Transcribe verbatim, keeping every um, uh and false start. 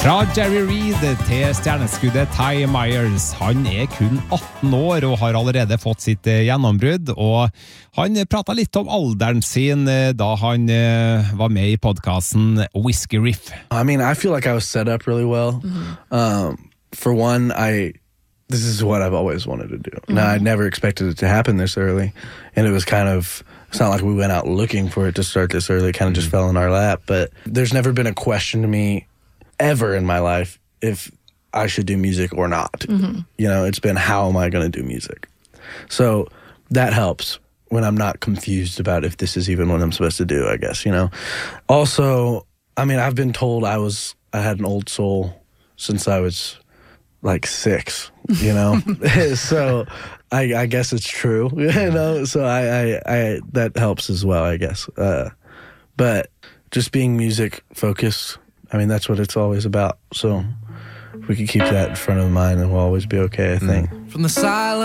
Fra Jerry Reed til stjerneskuddet Ty Myers. Han er kun atten år og har allerede fått sitt gjennombrudd, og han pratet litt om alderen sin da han var med i podcasten Whiskey Riff. I mean, I feel like I was set up really well. Mm-hmm. Um, for one, I this is what I've always wanted to do. Mm-hmm. Now, I never expected it to happen this early, and it was kind of, it's not like we went out looking for it to start this early, it kind of just fell in our lap, but there's never been a question to me ever in my life if I should do music or not. Mm-hmm. You know, it's been, how am I going to do music? So that helps when I'm not confused about if this is even what I'm supposed to do, I guess, you know. Also, I mean, I've been told I was, I had an old soul since I was like six, you know. So I, I guess it's true, you know. So I, I, I that helps as well, I guess. Uh, but just being music focused, I mean, that's what it's always about. So if we can keep that in front of mind, and we'll always be okay, I think. From the silence